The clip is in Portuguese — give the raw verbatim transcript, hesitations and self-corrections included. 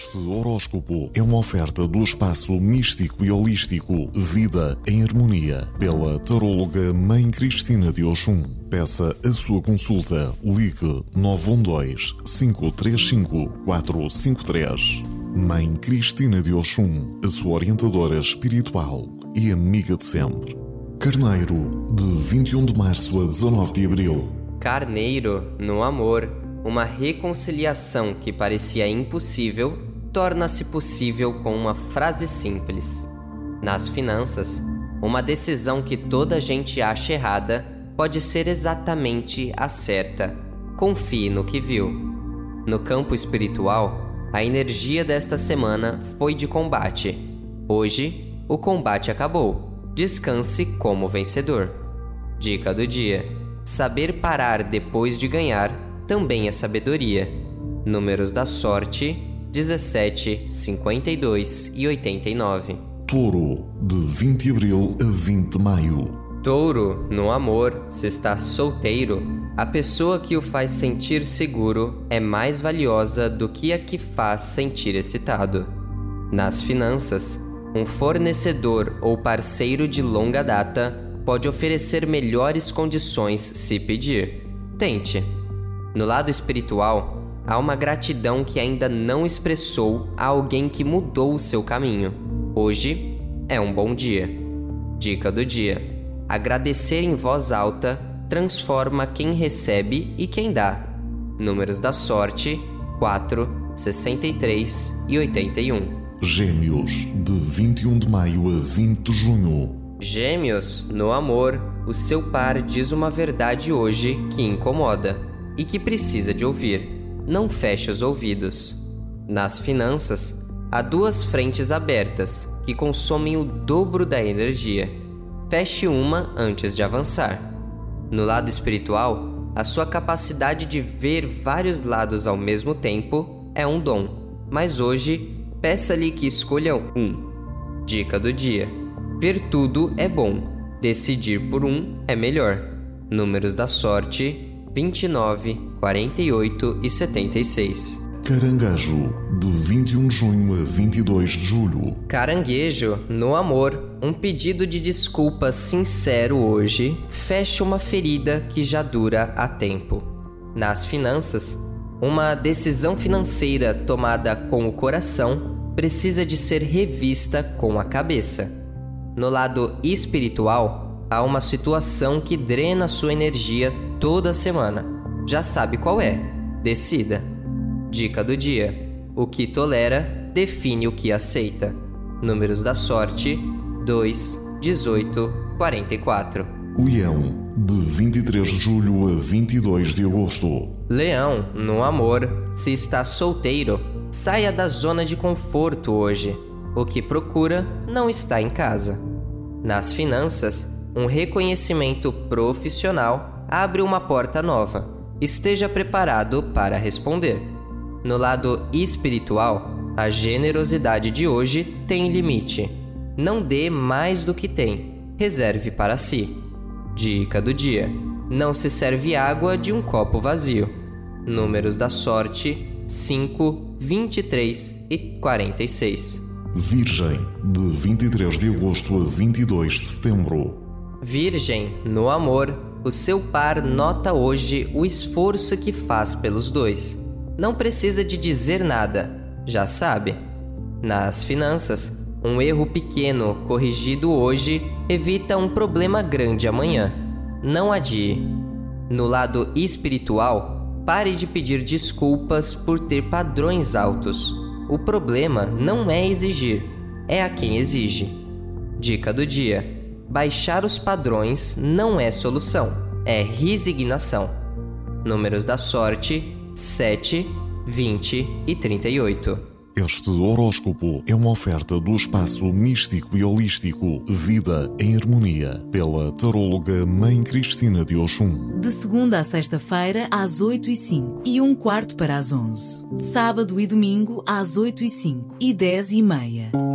Este horóscopo é uma oferta do espaço místico e holístico Vida em Harmonia, pela taróloga Mãe Cristina de Oxum. Peça a sua consulta. Ligue nove um dois, cinco três cinco, quatro cinco três. Mãe Cristina de Oxum, a sua orientadora espiritual e amiga de sempre. Carneiro, de vinte e um de março a dezanove de abril. Carneiro, no amor, uma reconciliação que parecia impossível torna-se possível com uma frase simples. Nas finanças, uma decisão que toda a gente acha errada pode ser exatamente a certa. Confie no que viu. No campo espiritual, a energia desta semana foi de combate. Hoje, o combate acabou. Descanse como vencedor. Dica do dia: saber parar depois de ganhar também é sabedoria. Números da sorte: dezessete, cinquenta e dois e oitenta e nove. Touro, de vinte de abril a vinte de maio. Touro, no amor, se está solteiro, a pessoa que o faz sentir seguro é mais valiosa do que a que faz sentir excitado. Nas finanças, um fornecedor ou parceiro de longa data pode oferecer melhores condições se pedir. Tente. No lado espiritual, há uma gratidão que ainda não expressou a alguém que mudou o seu caminho. Hoje é um bom dia. Dica do dia: agradecer em voz alta transforma quem recebe e quem dá. Números da sorte: quatro, sessenta e três e oitenta e um. Gêmeos, de vinte e um de maio a vinte de junho. Gêmeos, no amor, o seu par diz uma verdade hoje que incomoda e que precisa de ouvir. Não feche os ouvidos. Nas finanças, há duas frentes abertas que consomem o dobro da energia. Feche uma antes de avançar. No lado espiritual, a sua capacidade de ver vários lados ao mesmo tempo é um dom, mas hoje, peça-lhe que escolha um. Dica do dia: ver tudo é bom, decidir por um é melhor. Números da sorte: vinte e nove, quarenta e oito e setenta e seis. Caranguejo, de vinte e um de junho a vinte e dois de julho. Caranguejo, no amor, um pedido de desculpas sincero hoje fecha uma ferida que já dura há tempo. Nas finanças, uma decisão financeira tomada com o coração precisa de ser revista com a cabeça. No lado espiritual, há uma situação que drena sua energia toda semana. Já sabe qual é? Decida. Dica do dia: o que tolera define o que aceita. Números da sorte: dois, dezoito, quarenta e quatro. Leão, de vinte e três de julho a vinte e dois de agosto. Leão, no amor, se está solteiro, saia da zona de conforto hoje. O que procura não está em casa. Nas finanças, um reconhecimento profissional abre uma porta nova. Esteja preparado para responder. No lado espiritual, a generosidade de hoje tem limite. Não dê mais do que tem. Reserve para si. Dica do dia: não se serve água de um copo vazio. Números da sorte: cinco, vinte e três e quarenta e seis. Virgem, de vinte e três de agosto a vinte e dois de setembro. Virgem, no amor, o seu par nota hoje o esforço que faz pelos dois. Não precisa de dizer nada, já sabe. Nas finanças, um erro pequeno corrigido hoje evita um problema grande amanhã. Não adie. No lado espiritual, pare de pedir desculpas por ter padrões altos. O problema não é exigir, é a quem exige. Dica do dia: baixar os padrões não é solução, é resignação. Números da sorte: sete, vinte e trinta e oito. Este horóscopo é uma oferta do espaço místico e holístico Vida em Harmonia, pela taróloga Mãe Cristina de Oxum. De segunda a sexta-feira, às oito e cinco e um quarto para as onze. Sábado e domingo, às oito e cinco e dez e meia.